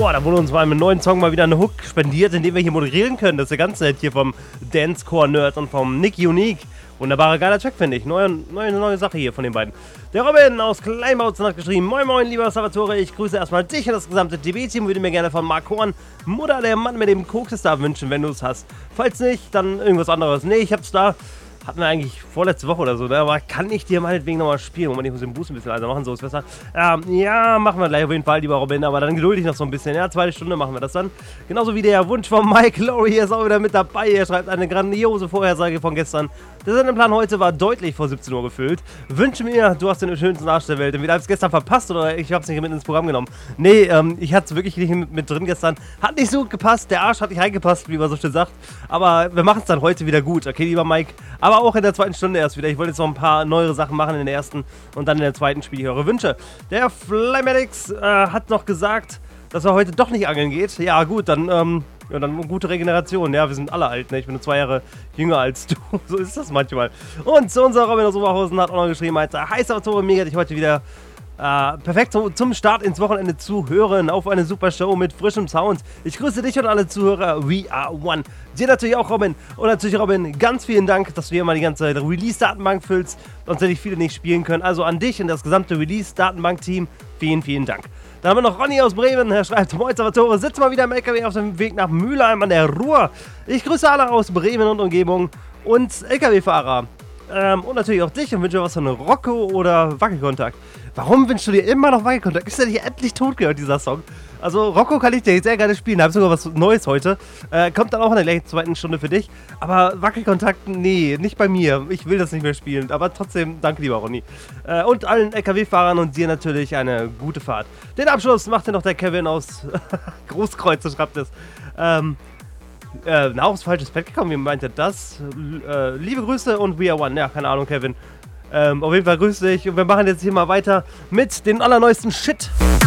Boah, da wurde uns mal mit einem neuen Song mal wieder eine Hook spendiert, in dem wir hier moderieren können. Das ist der ganze Hit hier vom Dancecore-Nerd und vom Nick Unique. Wunderbarer, geiler Track, finde ich. Neue Sache hier von den beiden. Der Robin aus Kleinbautzen hat geschrieben: Moin Moin, lieber Salvatore, ich grüße erstmal dich und das gesamte DB-Team. Würde mir gerne von Mark Horn, Mutter der Mann mit dem Koksestar, wünschen, wenn du es hast. Falls nicht, dann irgendwas anderes. Nee, ich hab's da. Hatten wir eigentlich vorletzte Woche oder so, ne? Aber kann ich dir meinetwegen nochmal spielen? Moment, ich muss den Boost ein bisschen leiser machen, so ist besser. Ja, machen wir gleich auf jeden Fall, lieber Robin, aber dann geduldig noch so ein bisschen. Ja, zweite Stunde machen wir das dann. Genauso wie der Wunsch von Mike Lowry ist auch wieder mit dabei. Er schreibt eine grandiose Vorhersage von gestern. Der Sendeplan heute war deutlich vor 17 Uhr gefüllt. Wünsche mir, du hast den schönsten Arsch der Welt. Entweder habe ich es gestern verpasst oder ich habe es nicht mit ins Programm genommen. Nee, ich hatte es wirklich nicht mit drin gestern. Hat nicht so gut gepasst. Der Arsch hat nicht reingepasst, wie man so schön sagt. Aber wir machen es dann heute wieder gut. Okay, lieber Mike. Aber auch in der zweiten Stunde erst wieder. Ich wollte jetzt noch ein paar neuere Sachen machen in der ersten und dann in der zweiten spiele ich eure Wünsche. Der Flymatics hat noch gesagt, dass er heute doch nicht angeln geht. Ja, gut, dann gute Regeneration. Ja, wir sind alle alt, ne? Ich bin nur 2 Jahre jünger als du. So ist das manchmal. Und zu unserer Robin aus Oberhausen hat auch noch geschrieben, Alter, heiß Autor, mega dich heute wieder perfekt zum Start ins Wochenende zu hören. Auf eine super Show mit frischem Sound. Ich grüße dich und alle Zuhörer. We are one. Dir natürlich auch, Robin. Und natürlich, Robin, ganz vielen Dank, dass du hier mal die ganze Release-Datenbank füllst. Sonst hätte ich viele nicht spielen können. Also an dich und das gesamte Release-Datenbank-Team. Vielen, vielen Dank. Dann haben wir noch Ronny aus Bremen. Er schreibt: Moin Salvatore, sitzt mal wieder im LKW auf dem Weg nach Mülheim an der Ruhr. Ich grüße alle aus Bremen und Umgebung und LKW-Fahrer. Und natürlich auch dich und wünsche was von Rocco oder Wackelkontakt. Warum wünschst du dir immer noch Wackelkontakt? Ist der nicht endlich tot gehört, dieser Song? Also Rocco kann ich dir sehr gerne spielen, da habe sogar was Neues heute. Kommt dann auch in der zweiten Stunde für dich. Aber Wackelkontakt, nee, nicht bei mir. Ich will das nicht mehr spielen. Aber trotzdem, danke lieber Ronny. Und allen LKW-Fahrern und dir natürlich eine gute Fahrt. Den Abschluss macht ja noch der Kevin aus Großkreuz, so schreibt es. Aufs falsches Bett gekommen, wie meint er das? Liebe Grüße und we are one. Ja, keine Ahnung, Kevin. Auf jeden Fall grüß dich und wir machen jetzt hier mal weiter mit dem allerneuesten Shit.